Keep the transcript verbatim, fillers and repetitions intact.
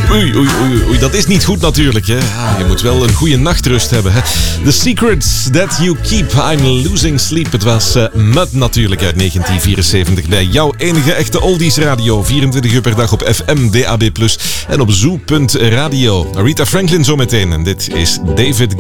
Oei, oei, oei, oei, dat is niet goed natuurlijk. Hè. Ja, je moet wel een goede nachtrust hebben. Hè. The Secrets That You Keep, I'm Losing Sleep. Het was uh, Mud natuurlijk uit negentien vierenzeventig bij jouw enige echte oldies radio. vierentwintig uur per dag op F M, D A B plus, en op zoo punt radio. Aretha Franklin zometeen. En dit is David